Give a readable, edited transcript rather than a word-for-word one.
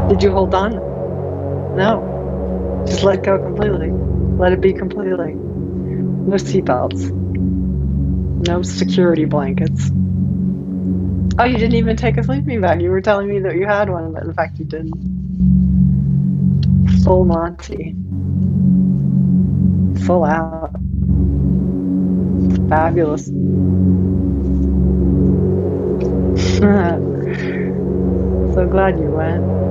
Did you hold on? No. Just let go completely. Let it be completely. No seatbelts. No security blankets. Oh, you didn't even take a sleeping bag. You were telling me that you had one, but in fact you didn't. Full Monty. Full out. Fabulous. So glad you went.